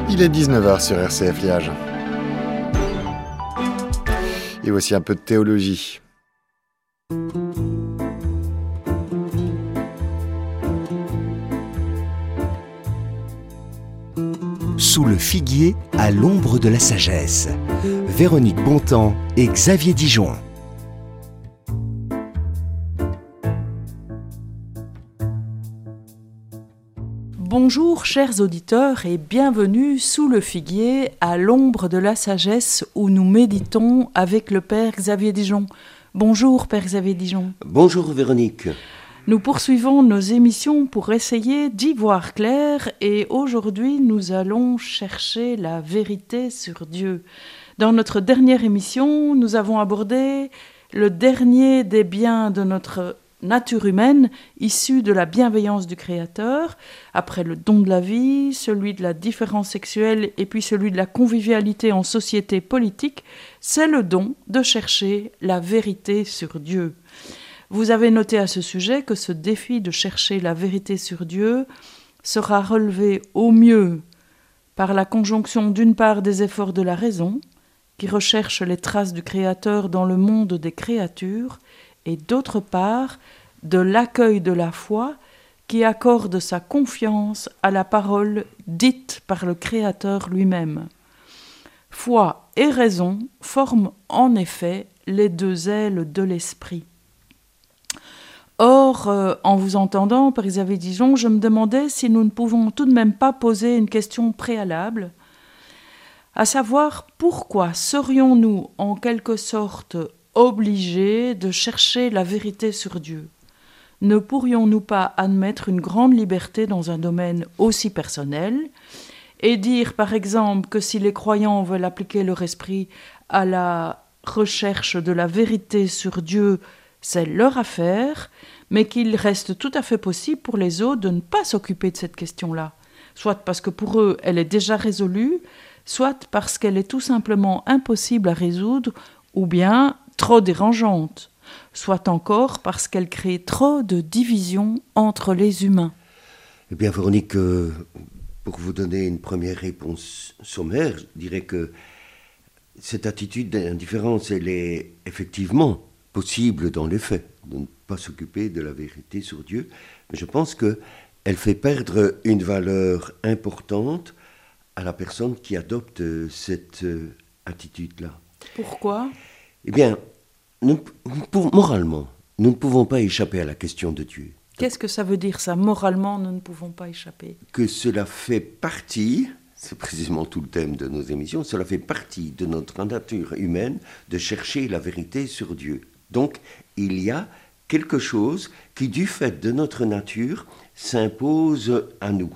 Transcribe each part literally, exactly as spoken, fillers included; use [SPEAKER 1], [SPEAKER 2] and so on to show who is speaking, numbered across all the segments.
[SPEAKER 1] Il est dix-neuf heures sur R C F Liège. Et voici un peu de théologie.
[SPEAKER 2] Sous le figuier, à l'ombre de la sagesse. Véronique Bontemps et Xavier Dijon.
[SPEAKER 3] Bonjour chers auditeurs et bienvenue sous le figuier à l'ombre de la sagesse où nous méditons avec le Père Xavier Dijon. Bonjour Père Xavier Dijon.
[SPEAKER 4] Bonjour Véronique.
[SPEAKER 3] Nous poursuivons nos émissions pour essayer d'y voir clair et aujourd'hui nous allons chercher la vérité sur Dieu. Dans notre dernière émission, nous avons abordé le dernier des biens de notre nature humaine, issue de la bienveillance du Créateur, après le don de la vie, celui de la différence sexuelle et puis celui de la convivialité en société politique, c'est le don de chercher la vérité sur Dieu. Vous avez noté à ce sujet que ce défi de chercher la vérité sur Dieu sera relevé au mieux par la conjonction d'une part des efforts de la raison, qui recherche les traces du Créateur dans le monde des créatures, et d'autre part, de l'accueil de la foi qui accorde sa confiance à la parole dite par le Créateur lui-même. Foi et raison forment en effet les deux ailes de l'esprit. Or, euh, en vous entendant, Père Xavier Dijon, je me demandais si nous ne pouvons tout de même pas poser une question préalable, à savoir pourquoi serions-nous en quelque sorte obligés de chercher la vérité sur Dieu? Ne pourrions-nous pas admettre une grande liberté dans un domaine aussi personnel et dire par exemple que si les croyants veulent appliquer leur esprit à la recherche de la vérité sur Dieu, c'est leur affaire, mais qu'il reste tout à fait possible pour les autres de ne pas s'occuper de cette question-là, soit parce que pour eux elle est déjà résolue, soit parce qu'elle est tout simplement impossible à résoudre ou bien trop dérangeante, soit encore parce qu'elle crée trop de divisions entre les humains.
[SPEAKER 4] Eh bien, Véronique, euh, pour vous donner une première réponse sommaire, je dirais que cette attitude d'indifférence, elle est effectivement possible dans les faits, de ne pas s'occuper de la vérité sur Dieu, mais je pense qu'elle fait perdre une valeur importante à la personne qui adopte cette euh, attitude-là.
[SPEAKER 3] Pourquoi ?
[SPEAKER 4] Eh bien, nous, pour, moralement, nous ne pouvons pas échapper à la question de Dieu.
[SPEAKER 3] Qu'est-ce que ça veut dire ça ? Moralement, nous ne pouvons pas échapper.
[SPEAKER 4] Que cela fait partie, c'est précisément tout le thème de nos émissions, cela fait partie de notre nature humaine de chercher la vérité sur Dieu. Donc, il y a quelque chose qui, du fait de notre nature, s'impose à nous.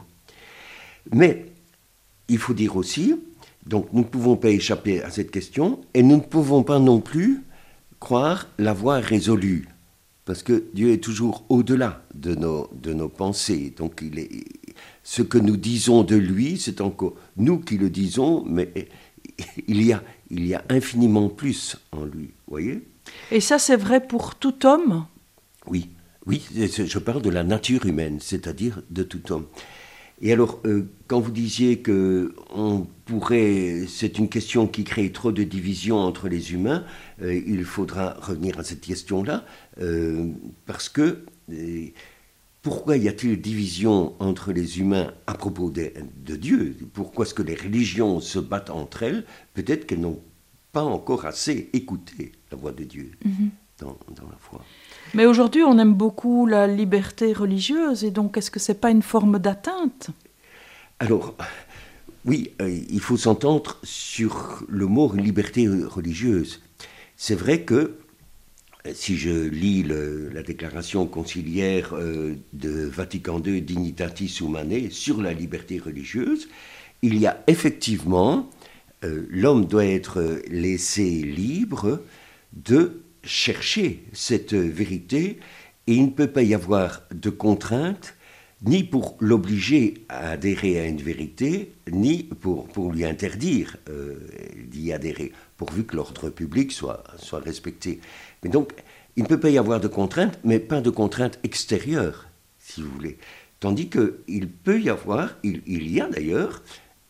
[SPEAKER 4] Mais, il faut dire aussi, donc nous ne pouvons pas échapper à cette question, et nous ne pouvons pas non plus croire l'avoir résolue, parce que Dieu est toujours au-delà de nos, de nos pensées. Donc il est, ce que nous disons de lui, c'est encore nous qui le disons, mais il y a, il y a infiniment plus en lui, voyez ?
[SPEAKER 3] Et ça, c'est vrai pour tout homme ?
[SPEAKER 4] Oui, oui, je parle de la nature humaine, c'est-à-dire de tout homme. Et alors, euh, quand vous disiez que on pourrait, c'est une question qui crée trop de divisions entre les humains, euh, il faudra revenir à cette question-là, euh, parce que euh, pourquoi y a-t-il division entre les humains à propos de, de Dieu ? Pourquoi est-ce que les religions se battent entre elles ? Peut-être qu'elles n'ont pas encore assez écouté la voix de Dieu mm-hmm. dans, dans la foi.
[SPEAKER 3] Mais aujourd'hui, on aime beaucoup la liberté religieuse, et donc est-ce que ce n'est pas une forme d'atteinte ?
[SPEAKER 4] Alors, oui, euh, il faut s'entendre sur le mot liberté religieuse. C'est vrai que, si je lis le, la déclaration conciliaire euh, de Vatican deux, Dignitatis Humanae, sur la liberté religieuse, il y a effectivement, euh, l'homme doit être laissé libre de chercher cette vérité, et il ne peut pas y avoir de contrainte, ni pour l'obliger à adhérer à une vérité, ni pour, pour lui interdire euh, d'y adhérer, pourvu que l'ordre public soit, soit respecté. Mais donc, il ne peut pas y avoir de contrainte, mais pas de contrainte extérieure, si vous voulez. Tandis qu'il peut y avoir, il, il y a d'ailleurs,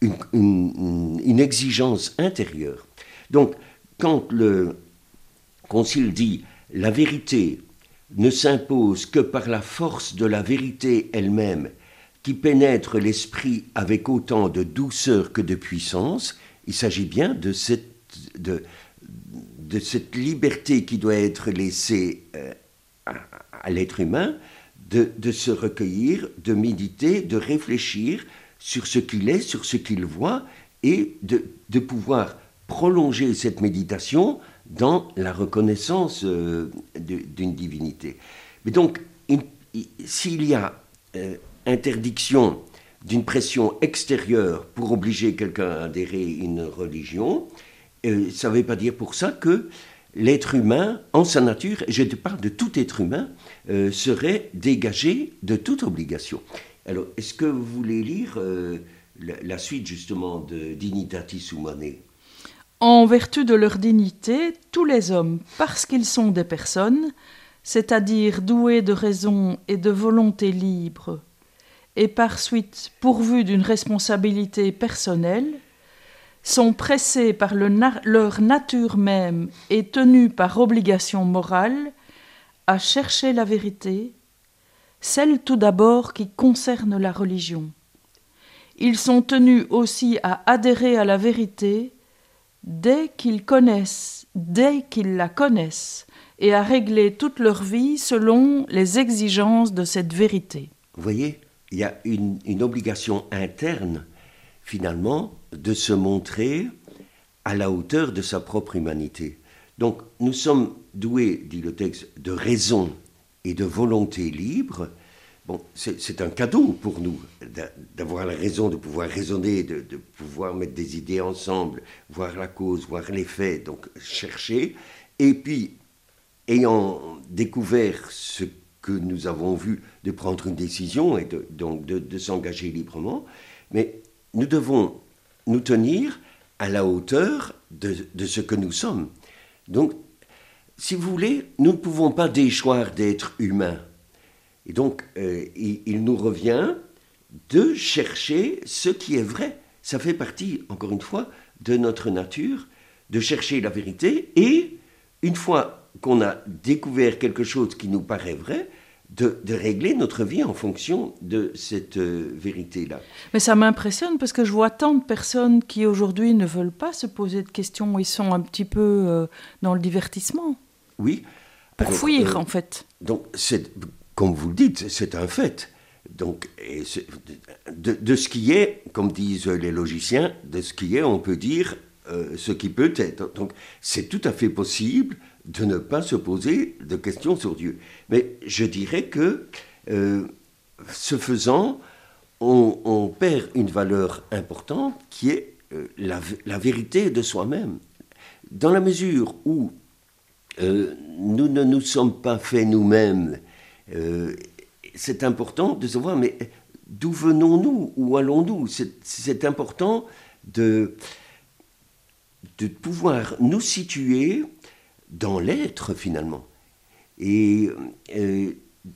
[SPEAKER 4] une, une, une exigence intérieure. Donc, quand le Concile dit « la vérité ne s'impose que par la force de la vérité elle-même, qui pénètre l'esprit avec autant de douceur que de puissance », il s'agit bien de cette, de, de cette liberté qui doit être laissée euh, à, à l'être humain, de, de se recueillir, de méditer, de réfléchir sur ce qu'il est, sur ce qu'il voit, et de, de pouvoir prolonger cette méditation dans la reconnaissance euh, de, d'une divinité. Mais donc, il, il, s'il y a euh, interdiction d'une pression extérieure pour obliger quelqu'un à adhérer à une religion, euh, ça ne veut pas dire pour ça que l'être humain, en sa nature, et je te parle de tout être humain, euh, serait dégagé de toute obligation. Alors, est-ce que vous voulez lire euh, la, la suite justement de Dignitatis Humanae ?
[SPEAKER 3] En vertu de leur dignité, tous les hommes, parce qu'ils sont des personnes, c'est-à-dire doués de raison et de volonté libre, et par suite pourvus d'une responsabilité personnelle, sont pressés par le na- leur nature même et tenus par obligation morale à chercher la vérité, celle tout d'abord qui concerne la religion. Ils sont tenus aussi à adhérer à la vérité dès qu'ils connaissent, dès qu'ils la connaissent, et à régler toute leur vie selon les exigences de cette vérité.
[SPEAKER 4] Vous voyez, il y a une, une obligation interne, finalement, de se montrer à la hauteur de sa propre humanité. Donc, nous sommes doués, dit le texte, de raison et de volonté libre. Bon, c'est, c'est un cadeau pour nous d'avoir la raison, de pouvoir raisonner, de, de pouvoir mettre des idées ensemble, voir la cause, voir les faits, donc chercher. Et puis, ayant découvert ce que nous avons vu, de prendre une décision et de, donc de, de s'engager librement, mais nous devons nous tenir à la hauteur de, de ce que nous sommes. Donc, si vous voulez, nous ne pouvons pas déchoir d'être humains. Et donc, euh, il, il nous revient de chercher ce qui est vrai. Ça fait partie, encore une fois, de notre nature, de chercher la vérité. Et une fois qu'on a découvert quelque chose qui nous paraît vrai, de, de régler notre vie en fonction de cette euh, vérité-là.
[SPEAKER 3] Mais ça m'impressionne parce que je vois tant de personnes qui aujourd'hui ne veulent pas se poser de questions. Ils sont un petit peu euh, dans le divertissement.
[SPEAKER 4] Oui.
[SPEAKER 3] Pour
[SPEAKER 4] Alors,
[SPEAKER 3] fuir,
[SPEAKER 4] euh,
[SPEAKER 3] en fait.
[SPEAKER 4] Donc, c'est... Comme vous le dites, c'est un fait. Donc, et de, de ce qui est, comme disent les logiciens, de ce qui est, on peut dire euh, ce qui peut être. Donc, c'est tout à fait possible de ne pas se poser de questions sur Dieu. Mais je dirais que, euh, ce faisant, on, on perd une valeur importante qui est euh, la, la vérité de soi-même. Dans la mesure où euh, nous ne nous sommes pas faits nous-mêmes, Euh, c'est important de savoir, mais d'où venons-nous, où allons-nous ? C'est, c'est important de, de pouvoir nous situer dans l'être, finalement. Et euh,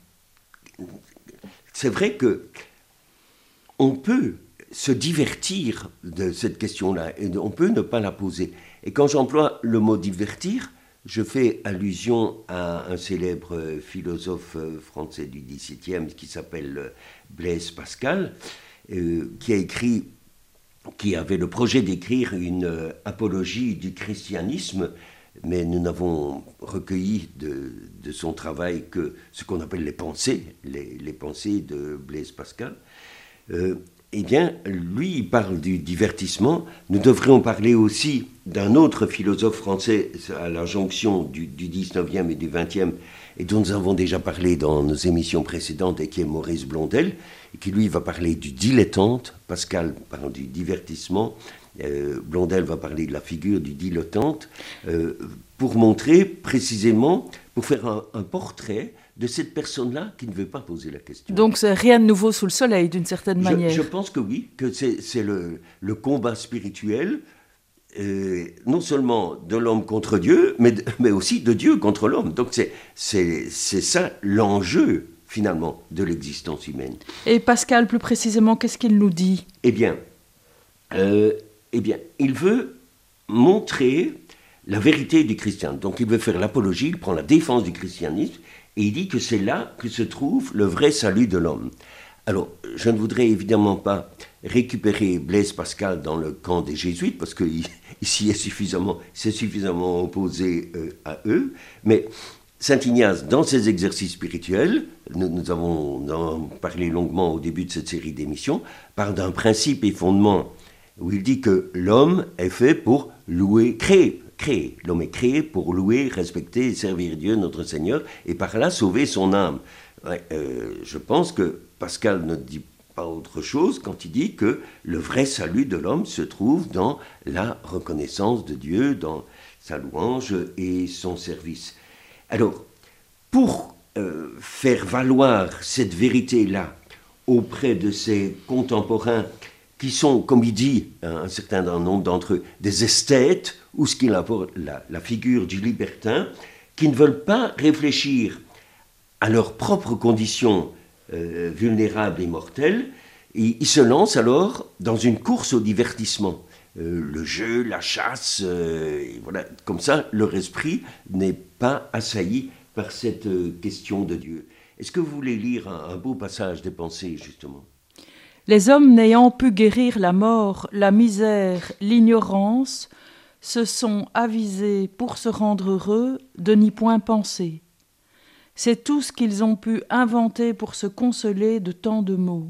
[SPEAKER 4] c'est vrai que on peut se divertir de cette question-là, et on peut ne pas la poser. Et quand j'emploie le mot « divertir », je fais allusion à un célèbre philosophe français du dix-septième qui s'appelle Blaise Pascal, euh, qui a écrit, qui avait le projet d'écrire une apologie du christianisme, mais nous n'avons recueilli de, de son travail que ce qu'on appelle les pensées, les, les pensées de Blaise Pascal. Euh, Eh bien, lui, il parle du divertissement. Nous devrions parler aussi d'un autre philosophe français à la jonction du, du dix-neuvième et du vingtième, et dont nous avons déjà parlé dans nos émissions précédentes, et qui est Maurice Blondel, et qui, lui, va parler du dilettante. Pascal parle du divertissement. Euh, Blondel va parler de la figure du dilettante, euh, pour montrer précisément, pour faire un, un portrait de cette personne-là qui ne veut pas poser la question.
[SPEAKER 3] Donc c'est rien de nouveau sous le soleil, d'une certaine
[SPEAKER 4] je,
[SPEAKER 3] manière.
[SPEAKER 4] Je pense que oui, que c'est, c'est le, le combat spirituel, euh, non seulement de l'homme contre Dieu, mais, mais aussi de Dieu contre l'homme. Donc c'est, c'est, c'est ça l'enjeu, finalement, de l'existence humaine.
[SPEAKER 3] Et Pascal, plus précisément, qu'est-ce qu'il nous dit ?
[SPEAKER 4] Eh bien, euh, eh bien, il veut montrer la vérité du christianisme. Donc il veut faire l'apologie, il prend la défense du christianisme, et il dit que c'est là que se trouve le vrai salut de l'homme. Alors, je ne voudrais évidemment pas récupérer Blaise Pascal dans le camp des jésuites, parce qu'ici, est suffisamment, c'est suffisamment opposé euh, à eux, mais Saint Ignace, dans ses exercices spirituels, nous, nous avons en parlé longuement au début de cette série d'émissions, parle d'un principe et fondement, où il dit que l'homme est fait pour louer, créer, créer. L'homme est créé pour louer, respecter et servir Dieu, notre Seigneur, et par là sauver son âme. Ouais, euh, je pense que Pascal ne dit pas autre chose quand il dit que le vrai salut de l'homme se trouve dans la reconnaissance de Dieu, dans sa louange et son service. Alors, pour euh, faire valoir cette vérité-là auprès de ses contemporains qui sont, comme il dit, un certain nombre d'entre eux, des esthètes, ou ce qu'il appelle la, la figure du libertin, qui ne veulent pas réfléchir à leurs propres conditions euh, vulnérables et mortelles, et ils se lancent alors dans une course au divertissement. Euh, le jeu, la chasse, euh, et voilà, comme ça, leur esprit n'est pas assailli par cette euh, question de Dieu. Est-ce que vous voulez lire un, un beau passage des pensées, justement ?
[SPEAKER 3] Les hommes n'ayant pu guérir la mort, la misère, l'ignorance, se sont avisés pour se rendre heureux de n'y point penser. C'est tout ce qu'ils ont pu inventer pour se consoler de tant de maux.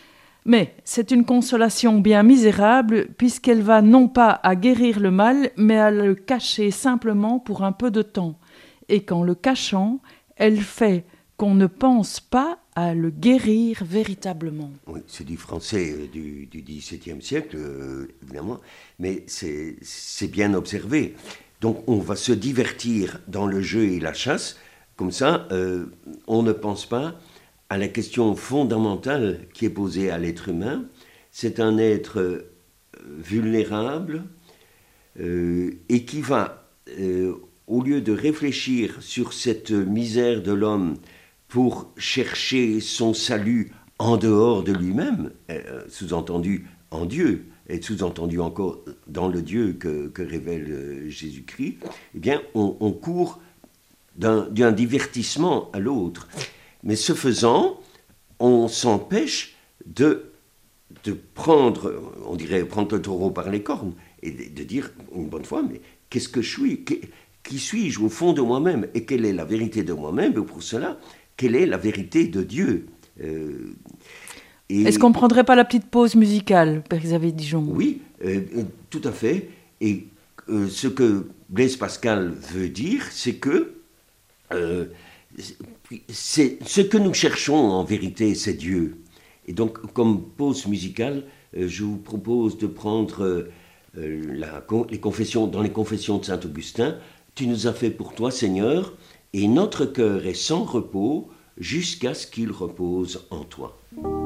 [SPEAKER 3] Mais c'est une consolation bien misérable, puisqu'elle va non pas à guérir le mal, mais à le cacher simplement pour un peu de temps. Et qu'en le cachant, elle fait qu'on ne pense pas à le guérir véritablement.
[SPEAKER 4] Oui, c'est du français euh, du, du dix-septième siècle, euh, évidemment, mais c'est, c'est bien observé. Donc on va se divertir dans le jeu et la chasse, comme ça, euh, on ne pense pas à la question fondamentale qui est posée à l'être humain. C'est un être euh, vulnérable euh, et qui va, euh, au lieu de réfléchir sur cette misère de l'homme pour chercher son salut en dehors de lui-même, euh, sous-entendu en Dieu, et sous-entendu encore dans le Dieu que, que révèle euh, Jésus-Christ, eh bien, on, on court d'un, d'un divertissement à l'autre. Mais ce faisant, on s'empêche de, de prendre, on dirait prendre le taureau par les cornes, et de, de dire une bonne fois, mais qu'est-ce que je suis ? Qui, qui suis-je au fond de moi-même ? Et quelle est la vérité de moi-même ? Et pour cela, quelle est la vérité de Dieu ? euh, et...
[SPEAKER 3] Est-ce qu'on ne prendrait pas la petite pause musicale, Père Xavier Dijon ?
[SPEAKER 4] Oui, euh, tout à fait. Et euh, ce que Blaise Pascal veut dire, c'est que euh, c'est, ce que nous cherchons en vérité, c'est Dieu. Et donc, comme pause musicale, euh, je vous propose de prendre euh, la, les confessions, dans les confessions de saint Augustin. Tu nous as fait pour toi, Seigneur, et notre cœur est sans repos jusqu'à ce qu'il repose en toi.